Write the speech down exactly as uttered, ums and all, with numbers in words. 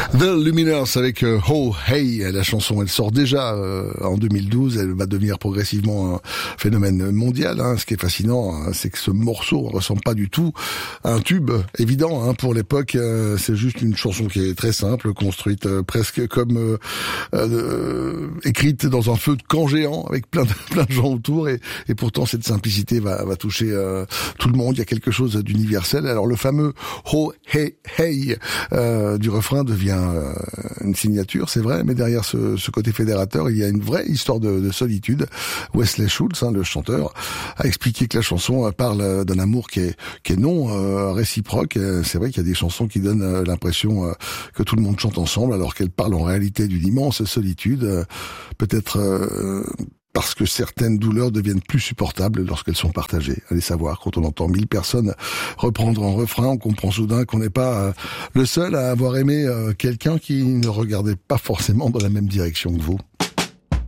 The Lumineers avec euh, Oh Hey, la chanson elle sort déjà euh, en deux mille douze, elle va devenir progressivement un phénomène mondial. Hein. Ce qui est fascinant, hein, c'est que ce morceau ne ressemble pas du tout à un tube évident. Hein. Pour l'époque, euh, c'est juste une chanson qui est très simple, construite euh, presque comme euh, euh, écrite dans un feu de camp géant avec plein de, plein de gens autour. Et, et pourtant, cette simplicité va, va toucher euh, tout le monde. Il y a quelque chose d'universel. Alors le fameux Oh Hey Hey euh, du refrain devient euh, une signature, c'est vrai, mais derrière ce, ce côté fédérateur, il y a une vraie histoire de, de solitude. Wesley Schultz, hein, le chanteur, a expliqué que la chanson parle d'un amour qui est, qui est non euh, réciproque. C'est vrai qu'il y a des chansons qui donnent euh, l'impression euh, que tout le monde chante ensemble, alors qu'elles parlent en réalité d'une immense solitude, euh, peut-être euh, parce que certaines douleurs deviennent plus supportables lorsqu'elles sont partagées. Allez savoir, quand on entend mille personnes reprendre un refrain, on comprend soudain qu'on n'est pas euh, le seul à avoir aimé euh, quelqu'un qui ne regardait pas forcément dans la même direction que vous.